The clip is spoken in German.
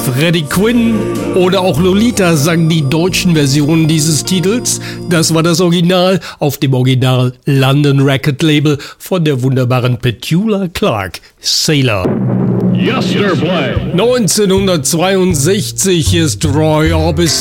Freddie Quinn oder auch Lolita sangen die deutschen Versionen dieses Titels. Das war das Original auf dem Original London Record Label von der wunderbaren Petula Clark, Sailor. Yesterplay. 1962 ist Roy Orbison